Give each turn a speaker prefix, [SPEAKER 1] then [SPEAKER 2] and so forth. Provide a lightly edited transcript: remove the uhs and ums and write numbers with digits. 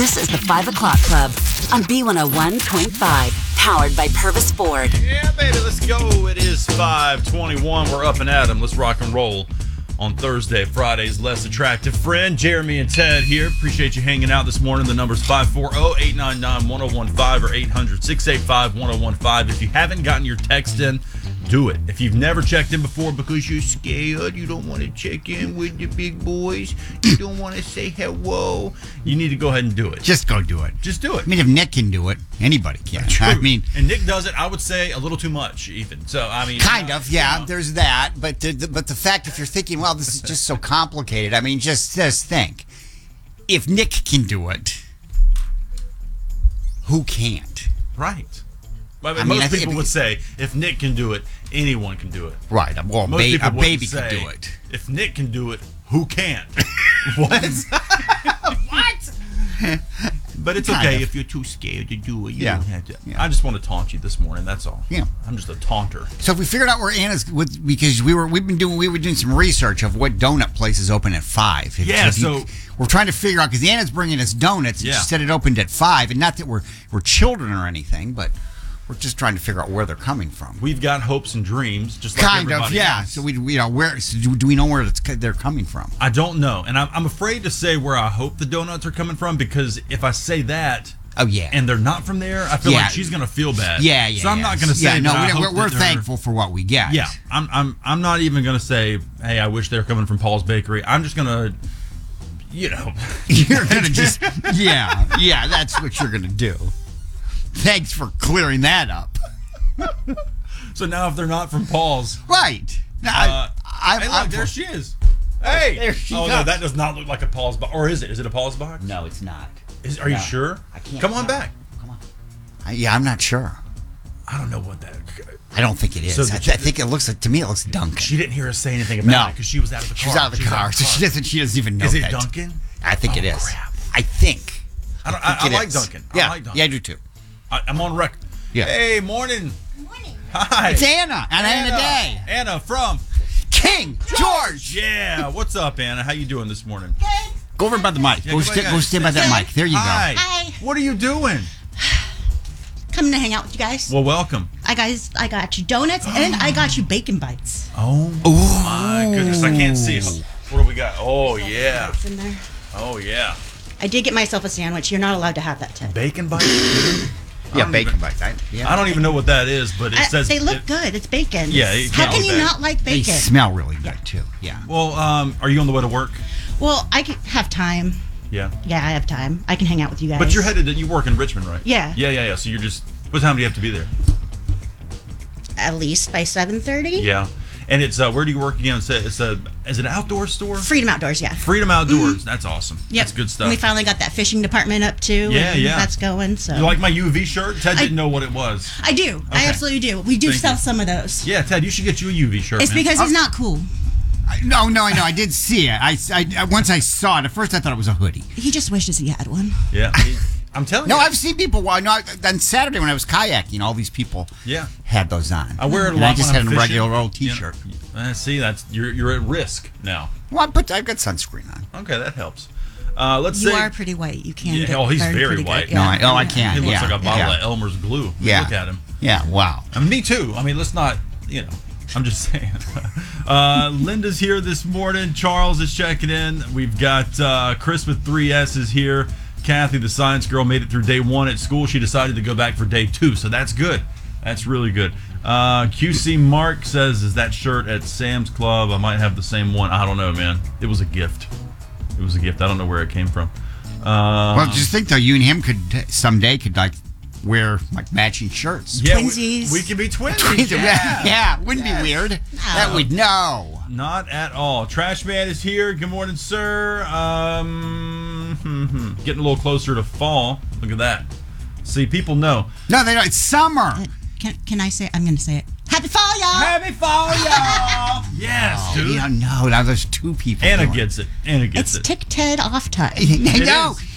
[SPEAKER 1] This is the 5 o'clock club on B101.5, powered by Purvis Ford.
[SPEAKER 2] Yeah, baby, let's go. It is 5:21. We're up and at 'em. Let's rock and roll on Thursday, Friday's less attractive friend. Jeremy and Ted here. Appreciate you hanging out this morning. The number's 540-899-1015 or 800-685-1015. If you haven't gotten your text in, do it. If you've never checked in before because you're scared, you don't want to check in with the big boys, you don't want to say hello, you need to go ahead and do it.
[SPEAKER 3] Just go do it.
[SPEAKER 2] Just do it.
[SPEAKER 3] I mean, if Nick can do it, anybody can.
[SPEAKER 2] True.
[SPEAKER 3] I mean,
[SPEAKER 2] and Nick does it, I would say, a little too much, even. So, I mean,
[SPEAKER 3] kind of, yeah.
[SPEAKER 2] You know.
[SPEAKER 3] There's that, but the fact, if you're thinking, well, this is just so complicated. I mean, just think, if Nick can do it, who can't?
[SPEAKER 2] Right. I mean,
[SPEAKER 3] I
[SPEAKER 2] most
[SPEAKER 3] think
[SPEAKER 2] people would say, if Nick can do it, anyone can do it.
[SPEAKER 3] Right. Well,
[SPEAKER 2] Most people
[SPEAKER 3] a
[SPEAKER 2] wouldn't
[SPEAKER 3] baby
[SPEAKER 2] say,
[SPEAKER 3] can do it.
[SPEAKER 2] If Nick can do it, who can't? What? What? But it's
[SPEAKER 3] Kind
[SPEAKER 2] okay
[SPEAKER 3] of.
[SPEAKER 2] if you're too scared to do it. You
[SPEAKER 3] Yeah.
[SPEAKER 2] don't have to.
[SPEAKER 3] Yeah.
[SPEAKER 2] I just want to taunt you this morning. That's all.
[SPEAKER 3] Yeah.
[SPEAKER 2] I'm just a taunter.
[SPEAKER 3] So if we figured out where Anna's because we were doing some research of what donut places open at 5.
[SPEAKER 2] Yeah,
[SPEAKER 3] we're trying to figure out because Anna's bringing us donuts. And
[SPEAKER 2] Yeah.
[SPEAKER 3] she said it opened at 5, and not that we're children or anything, but we're just trying to figure out where they're coming from.
[SPEAKER 2] We've got hopes and dreams, just like
[SPEAKER 3] Kind of,
[SPEAKER 2] everybody
[SPEAKER 3] yeah.
[SPEAKER 2] else.
[SPEAKER 3] So do we know where they're coming from?
[SPEAKER 2] I don't know, and I'm afraid to say where I hope the donuts are coming from because if I say that.
[SPEAKER 3] Oh yeah,
[SPEAKER 2] And they're not from there, I feel
[SPEAKER 3] Yeah.
[SPEAKER 2] like she's gonna feel bad.
[SPEAKER 3] yeah.
[SPEAKER 2] So I'm not gonna say.
[SPEAKER 3] Yeah, no,
[SPEAKER 2] that I hope
[SPEAKER 3] we're
[SPEAKER 2] that they're-
[SPEAKER 3] thankful for what we get.
[SPEAKER 2] Yeah, I'm not even gonna say, hey, I wish they were coming from Paul's Bakery. I'm just gonna,
[SPEAKER 3] You're gonna just yeah. That's what you're gonna do. Thanks for clearing that up.
[SPEAKER 2] So now if they're not from Paul's,
[SPEAKER 3] Right.
[SPEAKER 2] hey, look, there she is. Hey,
[SPEAKER 3] There she
[SPEAKER 2] no,
[SPEAKER 3] comes.
[SPEAKER 2] that does not look like a Paul's box, or is it? Is it a Paul's box?
[SPEAKER 3] No, it's not.
[SPEAKER 2] Are you
[SPEAKER 3] No.
[SPEAKER 2] sure?
[SPEAKER 3] I can't.
[SPEAKER 2] Come on back.
[SPEAKER 3] Come on. I'm not sure.
[SPEAKER 2] I don't know what that.
[SPEAKER 3] I don't think it is.
[SPEAKER 2] So
[SPEAKER 3] I think it looks like, to me, it looks Dunkin'.
[SPEAKER 2] She didn't hear us say anything about
[SPEAKER 3] No.
[SPEAKER 2] it because she was out of the car.
[SPEAKER 3] She's out of the car, so she doesn't even know
[SPEAKER 2] Is it
[SPEAKER 3] that.
[SPEAKER 2] Dunkin'?
[SPEAKER 3] I think it
[SPEAKER 2] Oh,
[SPEAKER 3] is.
[SPEAKER 2] crap.
[SPEAKER 3] I think.
[SPEAKER 2] I
[SPEAKER 3] think it
[SPEAKER 2] like
[SPEAKER 3] is.
[SPEAKER 2] Dunkin'.
[SPEAKER 3] Yeah.
[SPEAKER 2] I like Dunkin'.
[SPEAKER 3] Yeah, I do too.
[SPEAKER 2] I'm on record.
[SPEAKER 3] Yeah.
[SPEAKER 2] Hey, morning.
[SPEAKER 4] Morning.
[SPEAKER 2] Hi.
[SPEAKER 3] It's Anna and Anna Day.
[SPEAKER 2] Anna from.
[SPEAKER 3] King George.
[SPEAKER 2] Yeah. What's up, Anna? How you doing this morning?
[SPEAKER 4] Good.
[SPEAKER 3] Go over by the mic.
[SPEAKER 2] Yeah,
[SPEAKER 3] Go
[SPEAKER 2] come on,
[SPEAKER 3] stand by that
[SPEAKER 4] Hi.
[SPEAKER 3] mic. There you
[SPEAKER 2] Hi.
[SPEAKER 3] go.
[SPEAKER 4] Hi.
[SPEAKER 2] What are you doing?
[SPEAKER 4] Coming to hang out with you guys.
[SPEAKER 2] Well, welcome.
[SPEAKER 4] I got you donuts and I got you bacon bites.
[SPEAKER 2] Oh my goodness! I can't see. What do we got? Oh yeah.
[SPEAKER 4] It's in there.
[SPEAKER 2] Oh yeah.
[SPEAKER 4] I did get myself a sandwich. You're not allowed to have that, Ted.
[SPEAKER 2] Bacon bites.
[SPEAKER 3] Yeah, bacon bites.
[SPEAKER 2] I don't even know what that is, but it says
[SPEAKER 4] they look good. It's bacon.
[SPEAKER 2] Yeah, it
[SPEAKER 4] How
[SPEAKER 2] can't
[SPEAKER 4] can
[SPEAKER 2] be
[SPEAKER 4] you
[SPEAKER 2] bad.
[SPEAKER 4] not like
[SPEAKER 3] They
[SPEAKER 4] bacon?
[SPEAKER 3] smell really good too. Yeah.
[SPEAKER 2] Well, are you on the way to work?
[SPEAKER 4] Well, I can have time.
[SPEAKER 2] Yeah.
[SPEAKER 4] Yeah, I have time. I can hang out with you guys.
[SPEAKER 2] But you're headed. You work in Richmond, right?
[SPEAKER 4] Yeah.
[SPEAKER 2] Yeah. So you're just. What time do you have to be there?
[SPEAKER 4] At least by 7:30.
[SPEAKER 2] Yeah. And it's where do you work again? Is it an outdoor store?
[SPEAKER 4] Freedom Outdoors. Yeah.
[SPEAKER 2] Freedom Outdoors. That's awesome.
[SPEAKER 4] Yep.
[SPEAKER 2] That's good stuff.
[SPEAKER 4] And we finally got that fishing department up too.
[SPEAKER 2] Yeah,
[SPEAKER 4] and
[SPEAKER 2] yeah.
[SPEAKER 4] That's going. So.
[SPEAKER 2] You like my UV shirt? Ted didn't know what it was.
[SPEAKER 4] I do. I
[SPEAKER 2] Okay.
[SPEAKER 4] absolutely do. We do
[SPEAKER 2] Thank
[SPEAKER 4] sell
[SPEAKER 2] you.
[SPEAKER 4] some of those.
[SPEAKER 2] Yeah, Ted, you should get you a UV shirt.
[SPEAKER 4] It's
[SPEAKER 2] man.
[SPEAKER 4] because he's not cool.
[SPEAKER 3] No, I know. I did see it. I once I saw it. At first, I thought it was a hoodie.
[SPEAKER 4] He just wishes he had one.
[SPEAKER 2] Yeah. I'm telling
[SPEAKER 3] No,
[SPEAKER 2] you.
[SPEAKER 3] I've seen people. Well, no, on Saturday when I was kayaking, all these people
[SPEAKER 2] Yeah.
[SPEAKER 3] had those on.
[SPEAKER 2] I wear it a
[SPEAKER 3] And
[SPEAKER 2] lot
[SPEAKER 3] I just
[SPEAKER 2] when
[SPEAKER 3] had
[SPEAKER 2] I'm
[SPEAKER 3] a
[SPEAKER 2] fishing.
[SPEAKER 3] regular old T-shirt.
[SPEAKER 2] See, that's you're at risk now.
[SPEAKER 3] Well, I've got sunscreen on.
[SPEAKER 2] Okay, that helps. Let's
[SPEAKER 4] You
[SPEAKER 2] say.
[SPEAKER 4] are pretty white. You can.
[SPEAKER 2] Yeah,
[SPEAKER 4] get
[SPEAKER 2] oh, he's very
[SPEAKER 4] pretty good.
[SPEAKER 2] white.
[SPEAKER 4] Yeah.
[SPEAKER 3] I can.
[SPEAKER 2] He looks
[SPEAKER 3] yeah,
[SPEAKER 2] like a bottle
[SPEAKER 3] yeah.
[SPEAKER 2] of Elmer's glue.
[SPEAKER 3] Yeah.
[SPEAKER 2] Look at him.
[SPEAKER 3] Yeah. Wow.
[SPEAKER 2] I mean, me too. I mean, let's not. I'm just saying. Linda's here this morning. Charles is checking in. We've got Chris with 3 S's here. Kathy, the science girl, made it through day 1 at school. She decided to go back for day 2, so that's good. That's really good. QC Mark says, is that shirt at Sam's Club? I might have the same one. I don't know, man. It was a gift. I don't know where it came from.
[SPEAKER 3] Well, just think though, you and him could someday like wear like matching shirts.
[SPEAKER 2] Yeah,
[SPEAKER 4] Twinsies.
[SPEAKER 2] we can be twinsies.
[SPEAKER 3] Yeah, wouldn't be weird. That would no.
[SPEAKER 2] Not at all. Trash Man is here. Good morning, sir. Getting a little closer to fall. Look at that. See, people know.
[SPEAKER 3] No, they don't. It's summer.
[SPEAKER 4] Can I say? I'm going to say it. Happy fall, y'all.
[SPEAKER 2] Happy fall, y'all. Yes, dude.
[SPEAKER 3] You don't know. Now there's 2 people.
[SPEAKER 2] Anna
[SPEAKER 3] doing it.
[SPEAKER 2] gets it. Anna gets
[SPEAKER 4] It's
[SPEAKER 2] it.
[SPEAKER 4] Tick Ted off time.
[SPEAKER 3] I know.
[SPEAKER 2] is.